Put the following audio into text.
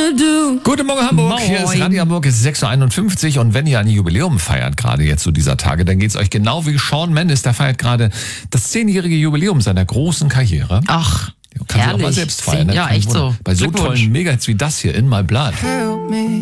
Guten Morgen Hamburg, Moin. Hier ist Radio Hamburg, es ist 6.51 Uhr und wenn ihr ein Jubiläum feiert, gerade jetzt zu dieser Tage, dann geht's euch genau wie Shawn Mendes, der feiert gerade das 10-jährige Jubiläum seiner großen Karriere. Ach, Kann sich auch mal herrlich. selbst feiern. Ne? Ja, Kein echt Wunder. so. Bei so Glückwunsch. tollen Megahits wie das hier, In My Blood.